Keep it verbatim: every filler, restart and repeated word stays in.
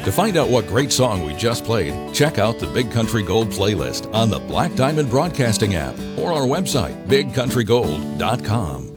To find out what great song we just played, check out the Big Country Gold playlist on the Black Diamond Broadcasting app or our website, big country gold dot com.